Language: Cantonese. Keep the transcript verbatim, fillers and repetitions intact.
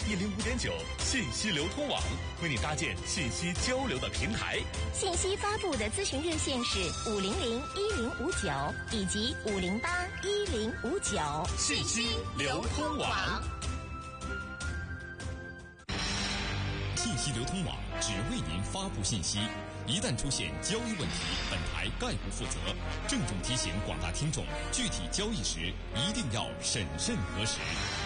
一零五点九信息流通网，为你搭建信息交流的平台。 信息发布的咨询热线是五零零一零五九以及五零八一零五九。 信息流通网，信息流通网只为您发布信息，一旦出现交易问题，本台概不负责。郑重提醒广大听众，具体交易时一定要审慎核实。